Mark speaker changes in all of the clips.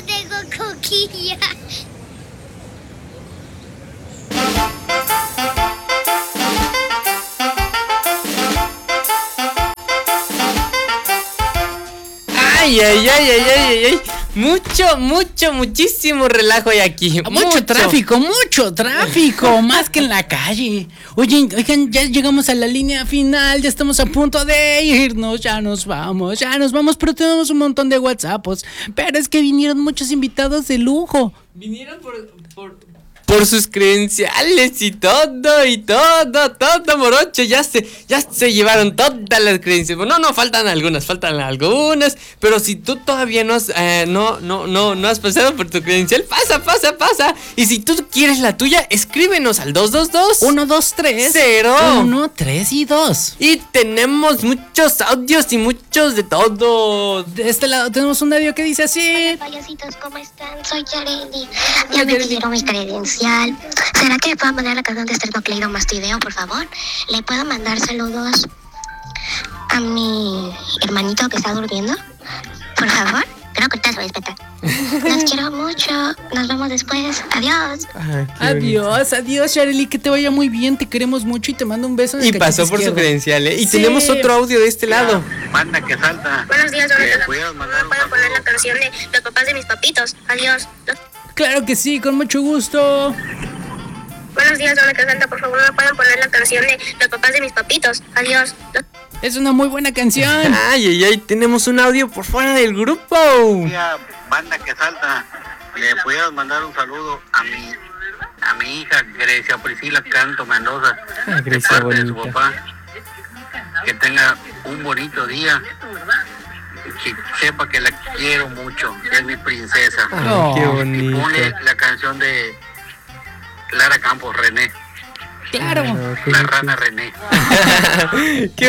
Speaker 1: tengo coquilla.
Speaker 2: Ay, ay, ay, ay, ay, ay. Muchísimo relajo hay aquí.
Speaker 3: Mucho tráfico, más que en la calle. Oigan, ya llegamos a la línea final, ya estamos a punto de irnos, ya nos vamos, pero tenemos un montón de WhatsApps. Pero es que vinieron muchos invitados de lujo.
Speaker 2: Vinieron por sus credenciales y todo, morocho, ya se llevaron todas las credenciales. No, faltan algunas, pero si tú todavía no has pasado por tu credencial, pasa. Y si tú quieres la tuya, escríbenos al 222-123
Speaker 3: 1, 3 y 2.
Speaker 2: Y tenemos muchos audios y muchos de todo.
Speaker 3: De este lado tenemos un audio que dice así:
Speaker 1: hola, payasitos, ¿cómo están? Soy Yareli. Ya me pidieron mi credencial. ¿Será que le puedo mandar la canción de Esternocleido Mastideo, por favor? ¿Le puedo mandar saludos a mi hermanito que está durmiendo? Por favor. Creo que usted se respeta. Los quiero mucho. Nos vemos después. Adiós.
Speaker 3: Adiós, Yareli. Que te vaya muy bien. Te queremos mucho y te mando un beso.
Speaker 2: Y pasó por su credencial, ¿eh? Y tenemos otro audio de este lado.
Speaker 4: Manda que salta.
Speaker 1: Buenos días, ¿me puedo poner la canción de los papás de mis papitos? Adiós.
Speaker 3: Claro que sí, con mucho gusto.
Speaker 1: Buenos días, Zona que Santa, por favor, ¿me pueden poner la canción de los papás de mis papitos? Adiós.
Speaker 3: Es una muy buena canción.
Speaker 2: Ay, tenemos un audio por fuera del grupo.
Speaker 4: Banda que salta, le pudieras mandar un saludo a mi hija Grecia Priscila Canto Mendoza, de parte de su papá. Que tenga un bonito día. Que sepa que la quiero mucho, es mi princesa.
Speaker 2: Qué bonito.
Speaker 4: Y pone la canción de Lara Campos, René.
Speaker 3: Claro.
Speaker 4: La rana René.
Speaker 2: Qué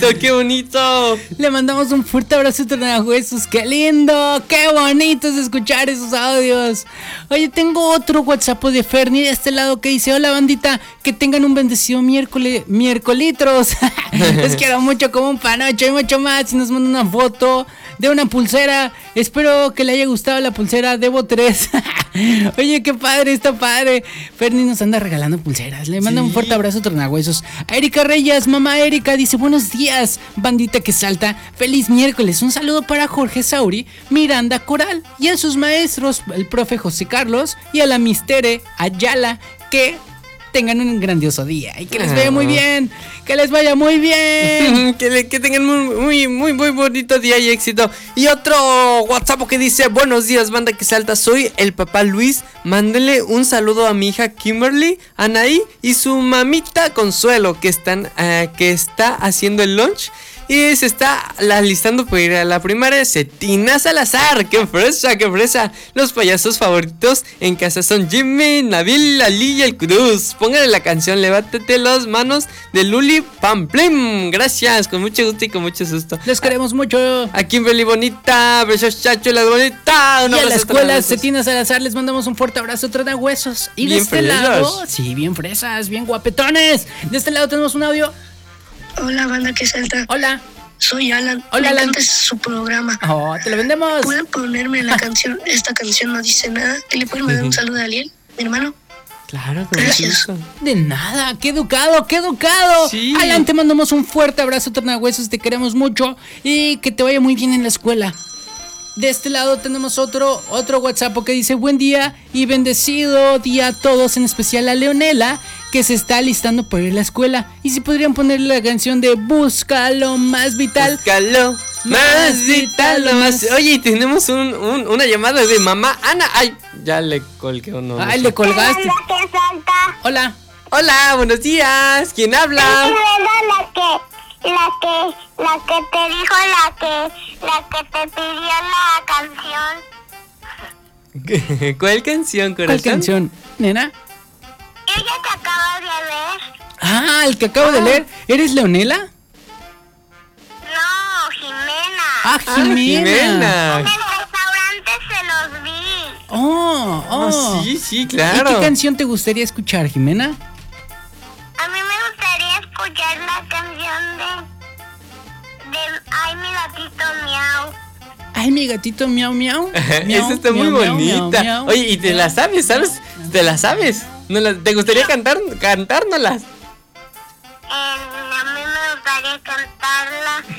Speaker 2: bonito.
Speaker 3: Le mandamos un fuerte abrazo a Jesús. Qué lindo, qué bonito es escuchar esos audios. Oye, tengo otro WhatsApp de Fernie de este lado que dice: hola bandita, que tengan un bendecido miércolitros. Les quiero mucho como un panocho y mucho más. Y nos manda una foto de una pulsera. Espero que le haya gustado la pulsera. Debo 3. Oye, qué padre, está padre. Fernie nos anda regalando pulseras. Le manda un fuerte abrazo tornahuesos. A Erika Reyes, mamá Erika, dice: buenos días, bandita que salta. Feliz miércoles. Un saludo para Jorge Sauri, Miranda Coral y a sus maestros, el profe José Carlos y a la Mistere Ayala. Que tengan un grandioso día y que les vaya muy bien. Que les vaya muy bien.
Speaker 2: que tengan muy bonito día y éxito. Y otro WhatsApp que dice: buenos días, banda que salta, soy el papá Luis. Mándenle un saludo a mi hija Kimberly, Anaí y su mamita Consuelo, que está haciendo el lunch y se está alistando para ir a la primaria. Cetina Salazar, qué fresa. Los payasos favoritos en casa son Jimmy, Nabil, Ali y el Cruz. Pónganle la canción Levántate las manos de Luli Pamplim. Gracias, con mucho gusto y con mucho susto.
Speaker 3: Les queremos mucho.
Speaker 2: A Kimberly bonita, besos chachuelas bonita.
Speaker 3: Y a la escuela Cetina Salazar les mandamos un fuerte abrazo, de huesos. Y de este lado, sí, bien fresas, bien guapetones. De este lado tenemos un audio.
Speaker 5: Hola, banda que salta.
Speaker 3: Hola.
Speaker 5: Soy Alan.
Speaker 3: Hola, Alan.
Speaker 5: Este es su programa.
Speaker 3: Oh, te lo vendemos.
Speaker 5: ¿Pueden ponerme la canción? Esta canción no dice nada. ¿Y le pueden mandar un saludo a Ariel, mi hermano?
Speaker 2: Claro,
Speaker 5: gracias.
Speaker 3: De nada, qué educado.
Speaker 2: Sí.
Speaker 3: Alan, te mandamos un fuerte abrazo, tornahuesos. Te queremos mucho y que te vaya muy bien en la escuela. De este lado tenemos otro WhatsApp que dice: buen día y bendecido día a todos, en especial a Leonela, que se está alistando para ir a la escuela. Y si podrían ponerle la canción de Búscalo más vital.
Speaker 2: Búscalo más vital, lo más. Oye, tenemos una llamada de mamá Ana. Ay, ya le colgué uno.
Speaker 3: Ay, le colgaste. Hola.
Speaker 2: Hola, buenos días. ¿Quién habla?
Speaker 1: La que te dijo, la que te pidió la canción.
Speaker 2: ¿Cuál canción, corazón?
Speaker 3: ¿Cuál canción, nena?
Speaker 1: Ella te acaba de ver.
Speaker 3: Ah, el que acabo de leer. ¿Eres Leonela?
Speaker 1: No, Jimena.
Speaker 3: Ah, Jimena.
Speaker 1: En el restaurante se los vi.
Speaker 3: Oh.
Speaker 2: Sí, claro.
Speaker 3: ¿Y qué canción te gustaría escuchar, Jimena?
Speaker 1: A mí me gustaría escuchar la canción de Ay, mi gatito miau.
Speaker 3: Ay, mi gatito miau miau.
Speaker 2: Esa está muy bonita. Oye, ¿y te la sabes? ¿Te la sabes? ¿Te gustaría cantárnoslas?
Speaker 1: A mí me gustaría cantarla